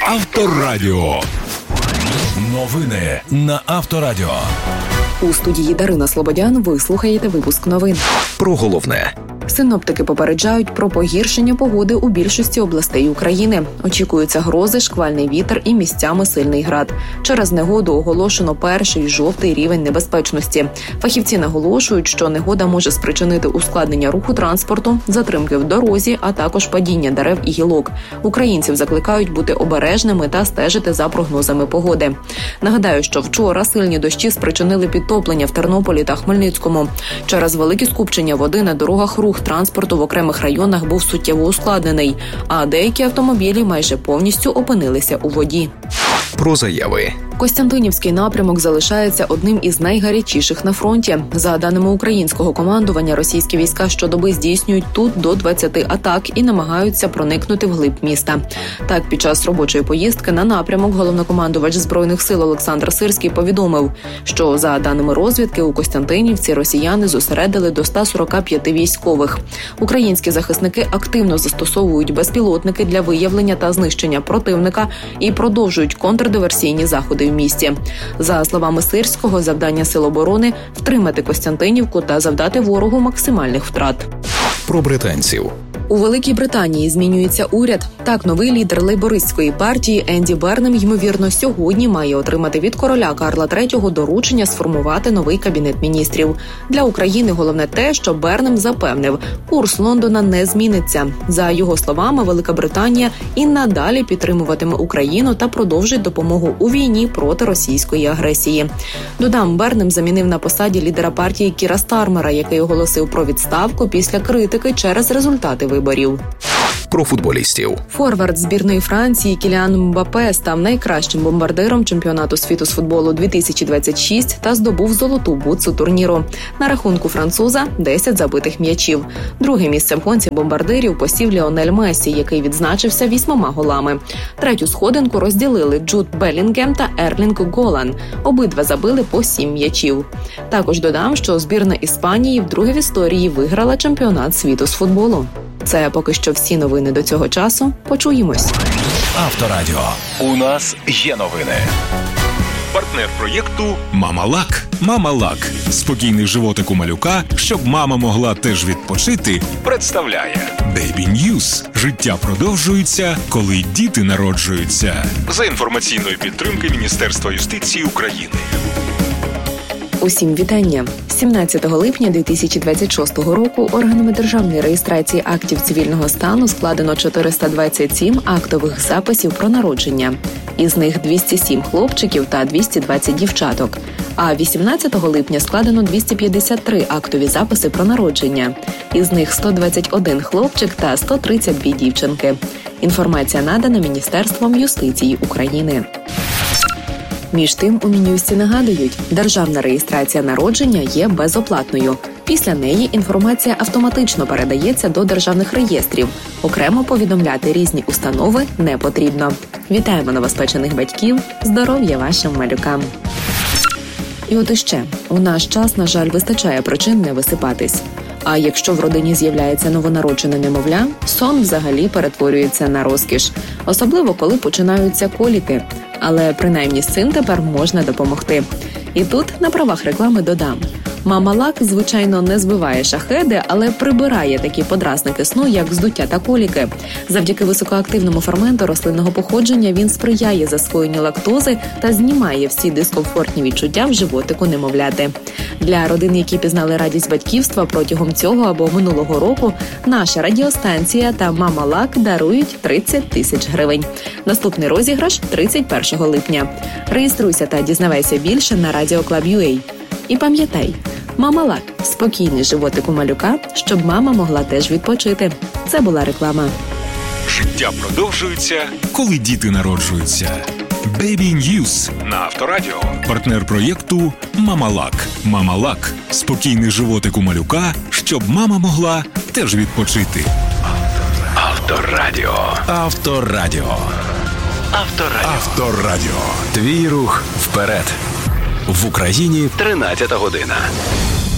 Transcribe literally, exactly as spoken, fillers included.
Авторадіо. Новини на Авторадіо. У студії Дарина Слободян ви слухаєте випуск новин. Про головне. Синоптики попереджають про погіршення погоди у більшості областей України. Очікуються грози, шквальний вітер і місцями сильний град. Через негоду оголошено перший жовтий рівень небезпечності. Фахівці наголошують, що негода може спричинити ускладнення руху транспорту, затримки в дорозі, а також падіння дерев і гілок. Українців закликають бути обережними та стежити за прогнозами погоди. Нагадаю, що вчора сильні дощі спричинили підтоплення в Тернополі та Хмельницькому. Через великі скупчення води на дорогах рух транспорту в окремих районах був суттєво ускладнений, а деякі автомобілі майже повністю опинилися у воді. Про заяви. Костянтинівський напрямок залишається одним із найгарячіших на фронті. За даними українського командування, російські війська щодоби здійснюють тут до двадцяти атак і намагаються проникнути вглиб міста. Так, під час робочої поїздки на напрямок головнокомандувач Збройних сил Олександр Сирський повідомив, що за даними розвідки у Костянтинівці росіяни зосередили до ста сорока п'яти військових. Українські захисники активно застосовують безпілотники для виявлення та знищення противника і продовжують контрдиверсійні заходи в місті. За словами Сирського, завдання сил оборони – втримати Костянтинівку та завдати ворогу максимальних втрат. Про британців. У Великій Британії змінюється уряд. Так, новий лідер лейбористської партії Енді Бернем, ймовірно, сьогодні має отримати від короля Карла третього доручення сформувати новий кабінет міністрів. Для України головне те, що Бернем запевнив, курс Лондона не зміниться. За його словами, Велика Британія і надалі підтримуватиме Україну та продовжить допомогу у війні проти російської агресії. Додам, Бернем замінив на посаді лідера партії Кіра Стармера, який оголосив про відставку після критики через результати виборів. Виборів. Про футболістів. Форвард збірної Франції Кіліан Мбаппе став найкращим бомбардиром чемпіонату світу з футболу дві тисячі двадцять шість та здобув золоту бутсу турніру. На рахунку француза – десять забитих м'ячів. Друге місце в гонці бомбардирів посів Ліонель Мессі, який відзначився вісьмома голами. Третю сходинку розділили Джуд Белінгем та Ерлінг Голан. Обидва забили по сім м'ячів. Також додам, що збірна Іспанії вдруге в історії виграла чемпіонат світу з футболу. Це поки що всі новини до цього часу. Почуємось. Авторадіо. У нас є новини. Партнер проєкту «Мама-Лак». «Мама-Лак» – спокійний животик у малюка, щоб мама могла теж відпочити, представляє Baby News. Життя продовжується, коли діти народжуються. За інформаційної підтримки Міністерства юстиції України. Усім вітання. сімнадцятого липня дві тисячі двадцять шостого року органами державної реєстрації актів цивільного стану складено чотириста двадцять сім актових записів про народження. Із них двісті сім хлопчиків та двісті двадцять дівчаток. А вісімнадцятого липня складено двісті п'ятдесят три актові записи про народження. Із них сто двадцять один хлопчик та сто тридцять дві дівчинки. Інформація надана Міністерством юстиції України. Між тим, у Мін'юсті нагадують, державна реєстрація народження є безоплатною. Після неї інформація автоматично передається до державних реєстрів. Окремо повідомляти різні установи не потрібно. Вітаємо новоспечених батьків, здоров'я вашим малюкам. І от іще, у наш час, на жаль, вистачає причин не висипатись. А якщо в родині з'являється новонароджене немовля, сон взагалі перетворюється на розкіш. Особливо, коли починаються коліки. Але принаймні з цим тепер можна допомогти. І тут на правах реклами додам. Мама-Лак, звичайно, не збиває шахеди, але прибирає такі подразники сну, як здуття та коліки. Завдяки високоактивному ферменту рослинного походження він сприяє засвоєнню лактози та знімає всі дискомфортні відчуття в животику немовляти. Для родин, які пізнали радість батьківства протягом цього або минулого року, наша радіостанція та Мама-Лак дарують тридцять тисяч гривень. Наступний розіграш – тридцять першого липня. Реєструйся та дізнавайся більше на радіо клаб крапка ю а. І пам'ятай, Мама-Лак – спокійний животик у малюка, щоб мама могла теж відпочити. Це була реклама. Життя продовжується, коли діти народжуються. Baby News на Авторадіо. Партнер проєкту «Мама-Лак». Мама-Лак – спокійний животик у малюка, щоб мама могла теж відпочити. Авторадіо. Авторадіо. Авторадіо. Авторадіо. Твій рух вперед. В Україні тринадцята година.